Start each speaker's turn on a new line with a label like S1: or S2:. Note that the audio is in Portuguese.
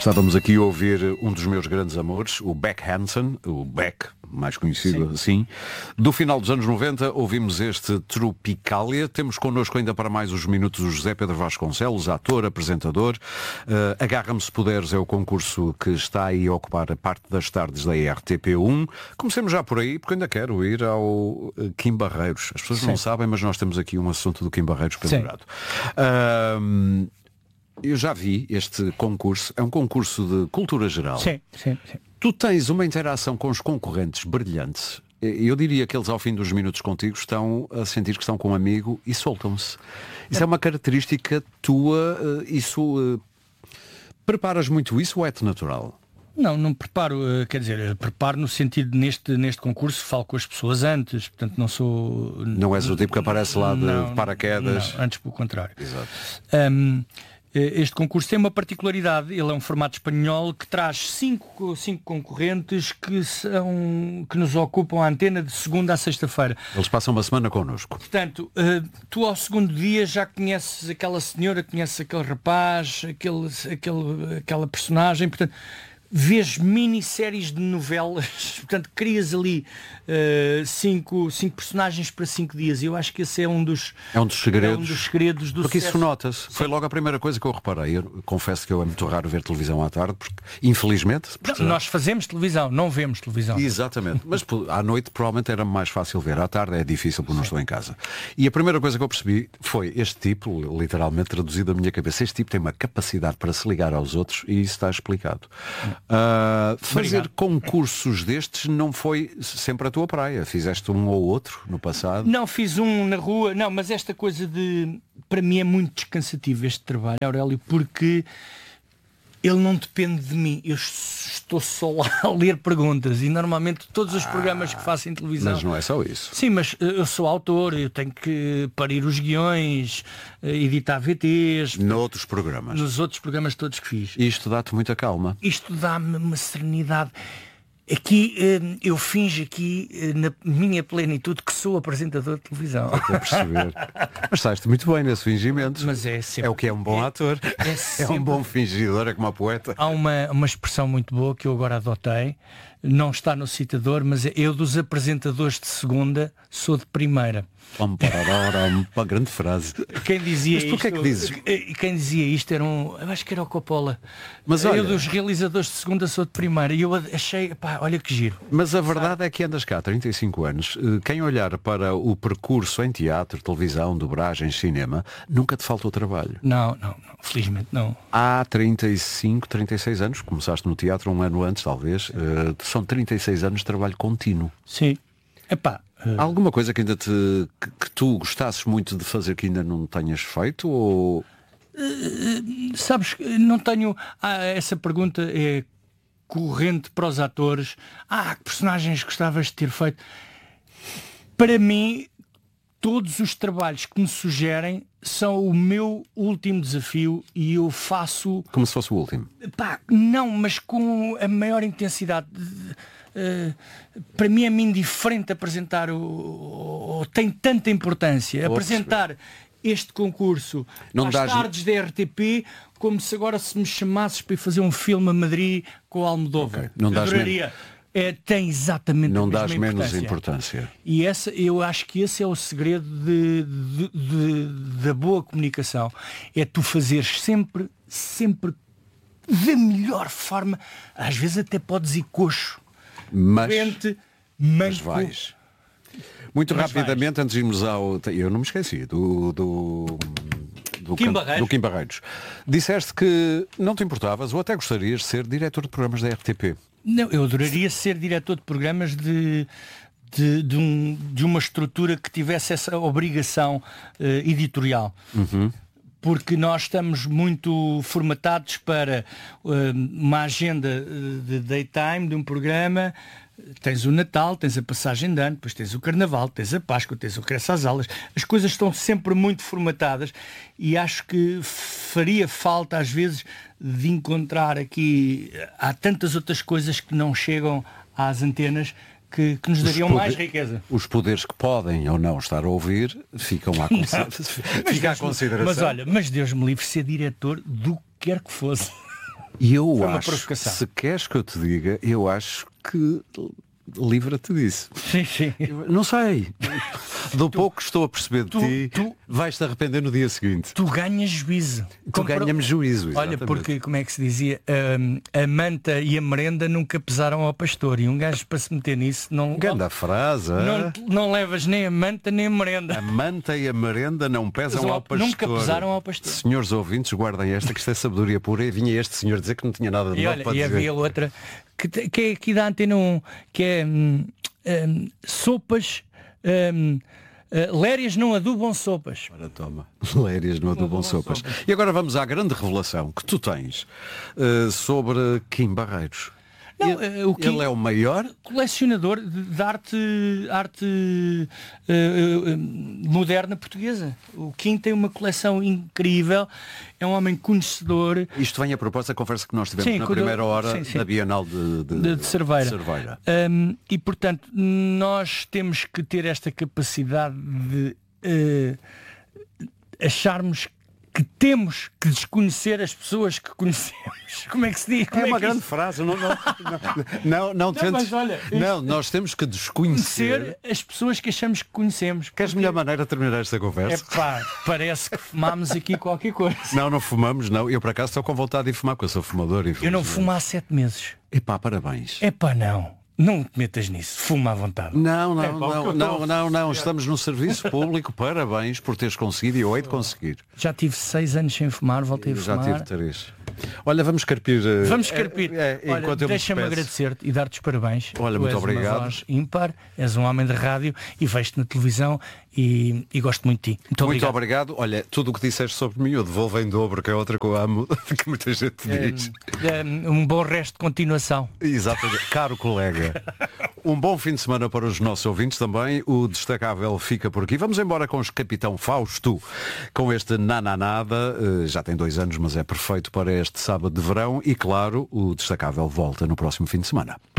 S1: Estávamos aqui a ouvir um dos meus grandes amores, o Beck Hansen, o Beck, mais conhecido assim. Do final dos anos 90 ouvimos este Tropicália. Temos connosco ainda para mais uns minutos o José Pedro Vasconcelos, ator, apresentador. Agarra-me se puderes é o concurso que está aí a ocupar a parte das tardes da RTP1. Comecemos já por aí, porque ainda quero ir ao Kim Barreiros. As pessoas não sabem, mas nós temos aqui um assunto do Kim Barreiros pendurado. Eu já vi este concurso, é um concurso de cultura geral.
S2: Sim.
S1: Tu tens uma interação com os concorrentes brilhante. Eu diria que eles ao fim dos minutos contigo estão a sentir que estão com um amigo e soltam-se. Isso é uma característica tua, preparas muito isso ou é-te natural?
S2: Não preparo, quer dizer, preparo no sentido neste concurso, falo com as pessoas antes, portanto não sou...
S1: Não és o tipo que aparece lá de paraquedas?
S2: Não, antes pelo contrário.
S1: Exato.
S2: Este concurso tem uma particularidade, ele é um formato espanhol que traz cinco concorrentes que nos ocupam a antena de segunda a sexta-feira.
S1: Eles passam uma semana connosco.
S2: Portanto, tu ao segundo dia já conheces aquela senhora, conheces aquele rapaz, aquela personagem, portanto, vês minisséries de novelas, portanto, crias ali cinco personagens para 5 dias. E eu acho que esse é um dos segredos do
S1: porque
S2: sucesso.
S1: Isso nota-se. Foi logo a primeira coisa que eu reparei. Eu confesso que é muito raro ver televisão à tarde, porque, infelizmente...
S2: Nós fazemos televisão, não vemos televisão.
S1: Exatamente. Mas à noite provavelmente era mais fácil ver. À tarde é difícil porque não estou em casa. E a primeira coisa que eu percebi foi este tipo, literalmente traduzido da minha cabeça, este tipo tem uma capacidade para se ligar aos outros e isso está explicado. Fazer concursos destes não foi sempre a tua praia. Fizeste um ou outro no passado?
S2: Não, fiz um na rua. Não, mas esta coisa para mim é muito descansativo este trabalho, Aurélio, porque ele não depende de mim. Eu estou só lá a ler perguntas e normalmente todos os programas que faço em televisão...
S1: Mas não é só isso.
S2: Sim, mas eu sou autor, eu tenho que parir os guiões, editar VTs...
S1: Noutros programas.
S2: Nos outros programas todos que fiz.
S1: E isto dá-te muita calma.
S2: Isto dá-me uma serenidade. Aqui, eu finjo aqui, na minha plenitude, que sou apresentador de televisão.
S1: Estou a perceber. Mas estás-te muito bem nesse fingimento.
S2: Mas é sempre...
S1: É o que é um bom ator. É um bom fingidor, é como a poeta.
S2: Há uma expressão muito boa que eu agora adotei. Não está no citador, mas eu dos apresentadores de segunda sou de primeira.
S1: Uma grande frase.
S2: Quem dizia
S1: mas porquê
S2: isto,
S1: é que dizes?
S2: Quem dizia isto era eu acho que era o Coppola.
S1: Mas olha,
S2: eu dos realizadores de segunda sou de primeira. E eu achei, olha que giro.
S1: Mas a verdade é que andas cá há 35 anos. Quem olhar para o percurso em teatro, televisão, dobragem, cinema, nunca te faltou trabalho.
S2: Não, felizmente não.
S1: Há 35, 36 anos, começaste no teatro um ano antes, talvez. São 36 anos de trabalho contínuo.
S2: Sim.
S1: Há alguma coisa que ainda que tu gostasses muito de fazer que ainda não tenhas feito? Ou...
S2: Sabes, não tenho... essa pergunta é corrente para os atores. Que personagens gostavas de ter feito? Para mim, todos os trabalhos que me sugerem são o meu último desafio e eu faço...
S1: Como se fosse o último?
S2: Não, mas com a maior intensidade. Para mim é-me indiferente apresentar tem tanta importância apresentar este concurso às tardes da RTP como se agora se me chamasses para ir fazer um filme a Madrid com o Almodóvar.
S1: Não dás
S2: tem exatamente
S1: não
S2: a mesma
S1: dás menos importância.
S2: E eu acho que esse é o segredo da boa comunicação, é tu fazeres sempre da melhor forma. Às vezes até podes ir coxo,
S1: mas vais. Muito rapidamente, antes de irmos ao... Eu não me esqueci do Kim Barreiros. Disseste que não te importavas ou até gostarias de ser diretor de programas da RTP.
S2: Não, eu adoraria ser diretor de programas de uma estrutura que tivesse essa obrigação editorial. Porque nós estamos muito formatados para uma agenda de daytime de um programa. Tens o Natal, tens a passagem de ano, depois tens o Carnaval, tens a Páscoa, tens o regresso às aulas. As coisas estão sempre muito formatadas e acho que faria falta às vezes de encontrar aqui... Há tantas outras coisas que não chegam às antenas que nos dariam mais riqueza.
S1: Os poderes que podem ou não estar a ouvir ficam à consideração.
S2: Mas Deus me livre de ser diretor do que quer que fosse.
S1: E eu
S2: Foi uma
S1: acho,
S2: provocação.
S1: se queres que eu te diga, eu acho que livra-te disso.
S2: Sim.
S1: Não sei. Do pouco que estou a perceber de ti, vais-te arrepender no dia seguinte.
S2: Tu ganhas juízo.
S1: Ganha-me juízo.
S2: Olha,
S1: exatamente.
S2: porque, como é que se dizia, a manta e a merenda nunca pesaram ao pastor. E um gajo, para se meter nisso, não,
S1: Grande frase.
S2: não levas nem a manta nem a merenda.
S1: A manta e a merenda não pesam ao pastor.
S2: Nunca pesaram ao pastor.
S1: Senhores ouvintes, guardem esta, que isto é sabedoria pura. E vinha este senhor dizer que não tinha nada de
S2: E
S1: mal
S2: olha,
S1: para
S2: e
S1: dizer.
S2: havia outra que é aqui da Antena 1, que é sopas, lérias não adubam sopas.
S1: Ora, toma, lérias não adubam sopas. E agora vamos à grande revelação que tu tens sobre Kim Barreiros.
S2: Não,
S1: Ele é o maior
S2: colecionador de arte moderna portuguesa. O Kim tem uma coleção incrível, é um homem conhecedor.
S1: Isto vem a propósito da conversa que nós tivemos
S2: Sim,
S1: na primeira hora
S2: sim.
S1: da Bienal
S2: de Cerveira. E portanto nós temos que ter esta capacidade de acharmos que temos que desconhecer as pessoas que conhecemos. Como é que se diz?
S1: É uma grande frase. Não, nós temos que desconhecer
S2: as pessoas que achamos que conhecemos.
S1: Queres melhor maneira de terminar esta conversa?
S2: Parece que fumámos aqui qualquer coisa.
S1: Não fumamos, não. Eu por acaso estou com vontade de fumar, porque eu sou fumador.
S2: Eu não fumo há 7 meses.
S1: Epá, parabéns.
S2: Não te metas nisso, fuma à vontade.
S1: Não, estamos no serviço público, parabéns por teres conseguido e eu hei de conseguir.
S2: Já tive 6 anos sem fumar, voltei a fumar.
S1: Já tive 3. Olha, vamos carpir.
S2: Olha, deixa-me agradecer-te e dar-te os parabéns.
S1: Olha, muito obrigado.
S2: Uma voz ímpar, és um homem de rádio e vejo-te na televisão e gosto muito de ti.
S1: Muito obrigado. Olha, tudo o que disseste sobre mim eu devolvo em dobro, que é outra que eu amo, que muita gente diz.
S2: Um bom resto de continuação.
S1: Exatamente. Caro colega. Um bom fim de semana para os nossos ouvintes também. O Destacável fica por aqui. Vamos embora com os Capitão Fausto, com este Nananada. Já tem 2 anos, mas é perfeito para este sábado de verão. E claro, o Destacável volta no próximo fim de semana.